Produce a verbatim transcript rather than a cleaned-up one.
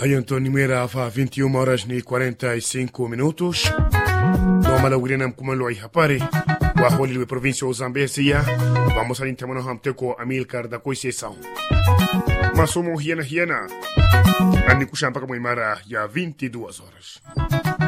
Hayo Antônio Meira fa vinte e uma horas ni quarenta e cinco minutos. No malawirina mkumalo ai hapari. Wa holi we província Zambésia. Vamos a intamano hamteko Amilcar da Coisesão. Masomo hiena hiena. Ani kushamba kama imara ya vinte e duas horas.